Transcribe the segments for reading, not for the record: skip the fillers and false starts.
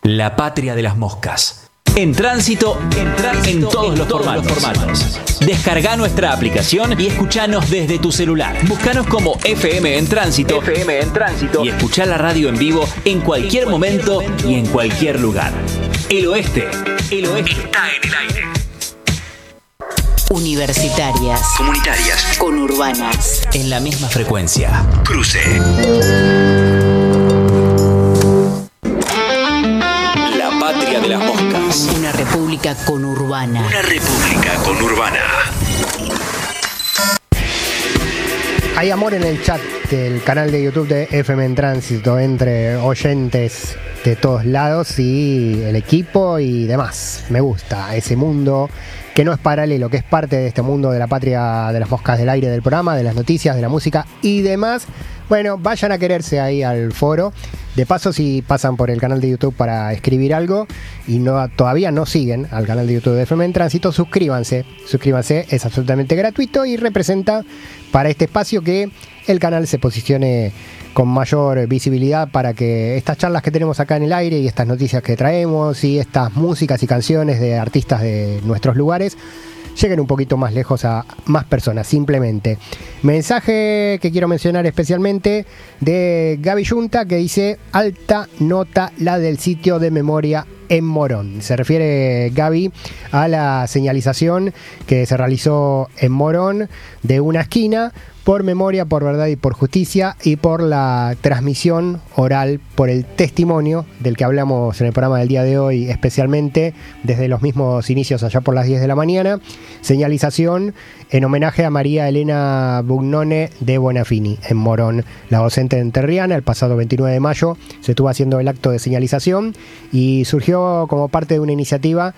La patria de las moscas. En tránsito, en todos los formatos. Descarga nuestra aplicación y escuchanos desde tu celular. Búscanos como FM en Tránsito y escuchá la radio en vivo en cualquier momento y en cualquier lugar. El oeste está en el aire. Universitarias, comunitarias, conurbanas, En la misma frecuencia. Cruce. La patria de las moscas. una república conurbana. Una república conurbana. Hay amor en el chat del canal de YouTube de FM en Tránsito entre oyentes de todos lados y el equipo y demás. Me gusta ese mundo que no es paralelo, que es parte de este mundo de la patria de las moscas del aire del programa, de las noticias, de la música y demás. Bueno, vayan a quererse ahí al foro. De paso, si pasan por el canal de YouTube para escribir algo y todavía no siguen al canal de YouTube de FM en Tránsito, suscríbanse. Suscríbanse, es absolutamente gratuito y representa para este espacio que el canal se posicione con mayor visibilidad para que estas charlas que tenemos acá en el aire y estas noticias que traemos y estas músicas y canciones de artistas de nuestros lugares lleguen un poquito más lejos a más personas, simplemente. Mensaje que quiero mencionar especialmente de Gaby Yunta, que dice: alta nota la del sitio de memoria en Morón. Se refiere Gaby a la señalización que se realizó en Morón de una esquina por memoria, por verdad y por justicia, y por la transmisión oral, por el testimonio del que hablamos en el programa del día de hoy, especialmente desde los mismos inicios allá por las 10 de la mañana. Señalización en homenaje a María Elena Bugnone de Bonafini en Morón, la docente enterriana. El pasado 29 de mayo se estuvo haciendo el acto de señalización y surgió como parte de una iniciativa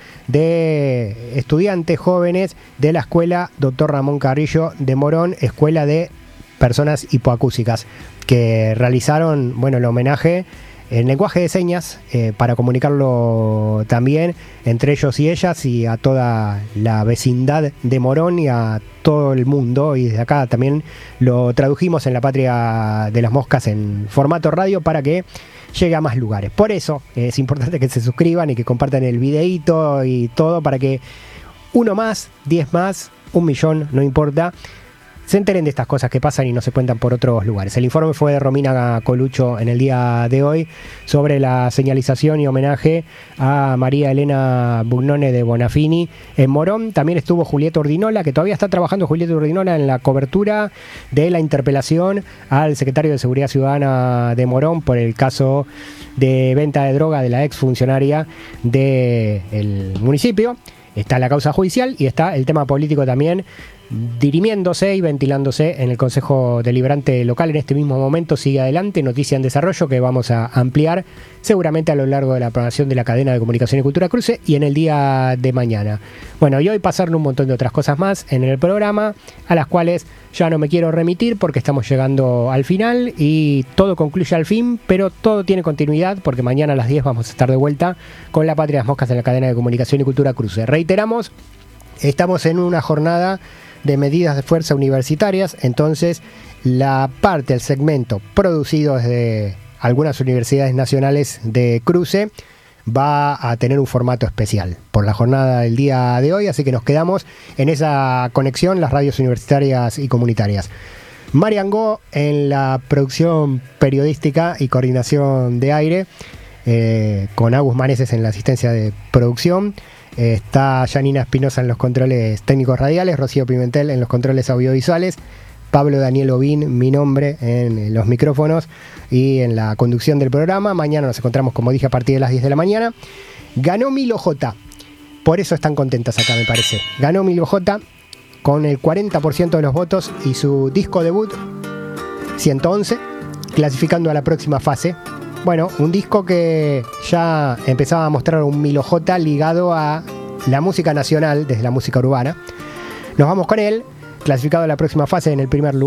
de estudiantes jóvenes de la escuela Dr. Ramón Carrillo de Morón, escuela de personas hipoacúsicas, que realizaron, el homenaje en lenguaje de señas para comunicarlo también entre ellos y ellas y a toda la vecindad de Morón y a todo el mundo, y desde acá también lo tradujimos en la patria de las moscas en formato radio para que llegue a más lugares. Por eso es importante que se suscriban y que compartan el videíto y todo para que uno más, 10 más, 1 millón, no importa, se enteren de estas cosas que pasan y no se cuentan por otros lugares. El informe fue de Romina Colucho en el día de hoy sobre la señalización y homenaje a María Elena Bugnone de Bonafini en Morón. También estuvo Julieta Urdinola, que todavía está trabajando Julieta Urdinola en la cobertura de la interpelación al secretario de Seguridad Ciudadana de Morón por el caso de venta de droga de la exfuncionaria del municipio. Está la causa judicial y está el tema político también dirimiéndose y ventilándose en el Consejo Deliberante local. En este mismo momento sigue adelante, noticia en desarrollo que vamos a ampliar seguramente a lo largo de la programación de la cadena de comunicación y cultura Cruce y en el día de mañana. Bueno, y hoy pasaron un montón de otras cosas más en el programa, a las cuales ya no me quiero remitir porque estamos llegando al final y todo concluye al fin, pero todo tiene continuidad porque mañana a las 10 vamos a estar de vuelta con la patria de las moscas en la cadena de comunicación y cultura Cruce. Reiteramos, estamos en una jornada de medidas de fuerza universitarias, entonces la parte, el segmento producido desde algunas universidades nacionales de Cruce va a tener un formato especial por la jornada del día de hoy, así que nos quedamos en esa conexión, las radios universitarias y comunitarias. Marian Go en la producción periodística y coordinación de aire, con Agus Maneses en la asistencia de producción. Está Janina Espinosa en los controles técnicos radiales, Rocío Pimentel en los controles audiovisuales, Pablo Daniel Ovín, mi nombre, en los micrófonos y en la conducción del programa. Mañana nos encontramos, como dije, a partir de las 10 de la mañana. Ganó Milo J, por eso están contentas acá, me parece. Ganó Milo J con el 40% de los votos y su disco debut, 111, clasificando a la próxima fase. Bueno, un disco que ya empezaba a mostrar un Milo J ligado a la música nacional, desde la música urbana. Nos vamos con él, clasificado a la próxima fase en el primer lugar.